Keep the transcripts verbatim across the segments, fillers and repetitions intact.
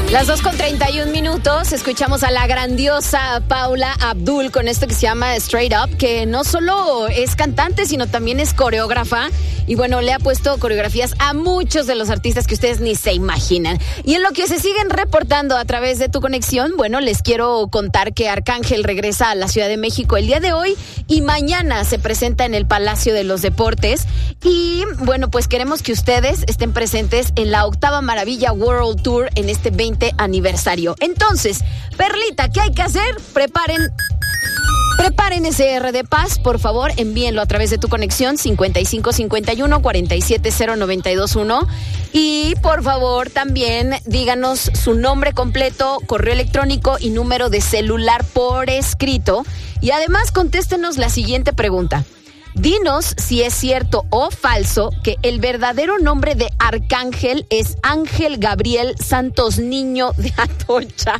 Las dos con treinta y un minutos, escuchamos a la grandiosa Paula Abdul con esto que se llama Straight Up, que no solo es cantante, sino también es coreógrafa. Y bueno, le ha puesto coreografías a muchos de los artistas que ustedes ni se imaginan. Y en lo que se siguen reportando a través de tu conexión, bueno, les quiero contar que Arcángel regresa a la Ciudad de México el día de hoy y mañana se presenta en el Palacio de los Deportes. Y bueno, pues queremos que ustedes estén presentes en la Octava Maravilla World Tour en este veinte aniversario. Entonces, Perlita, ¿qué hay que hacer? Preparen... Preparen ese R de Paz, por favor, envíenlo a través de tu conexión cincuenta y cinco cincuenta y uno cuarenta y siete cero noventa y dos uno y por favor también díganos su nombre completo, correo electrónico y número de celular por escrito y además contéstenos la siguiente pregunta. Dinos si es cierto o falso que el verdadero nombre de Arcángel es Ángel Gabriel Santos Niño de Atocha.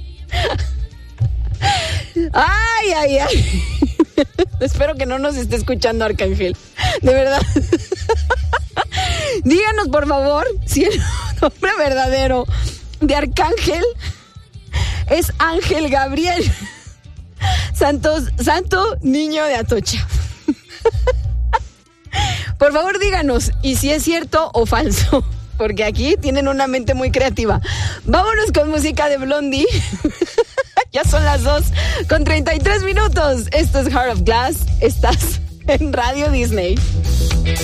Ay, ay, ay. Espero que no nos esté escuchando Arcángel. De verdad. Díganos, por favor, si el nombre verdadero de Arcángel es Ángel Gabriel Santos, Santo Niño de Atocha. Por favor, díganos, y si es cierto o falso, porque aquí tienen una mente muy creativa. Vámonos con música de Blondie. Ya son las dos con treinta y tres minutos. Esto es Heart of Glass. Estás en Radio Disney.